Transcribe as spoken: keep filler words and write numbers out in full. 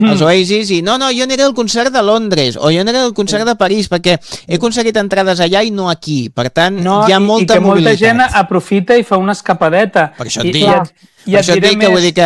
els Oasis, i no, no, jo aniré al concert de Londres, o jo aniré al concert de París, perquè he aconseguit entrades allà i no aquí. Per tant, no, hi ha i, molta mobilitat. I que molta mobilitat. gent aprofita i fa una escapadeta. Per això et I, dic, i et, i per et això et diré dic que, vull més. dir que